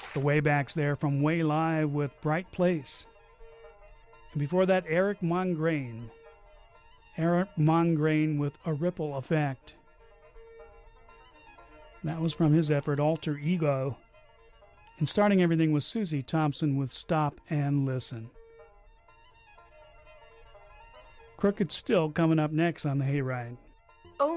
The Waybacks there from Way Live with Bright Place. And before that, Eric Mongrain. Eric Mongrain with A Ripple Effect. That was from his effort Alter Ego. And starting everything was Susie Thompson with Stop and Listen. Crooked Still coming up next on the Hayride.